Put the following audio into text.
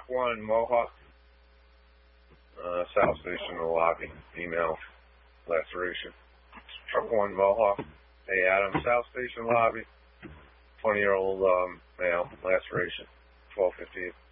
Truck 1, Mohawk. South Station, the lobby. Female laceration. Truck 1, Mohawk. Hey, Adam, South Station lobby. 20-year-old male laceration. 12:15.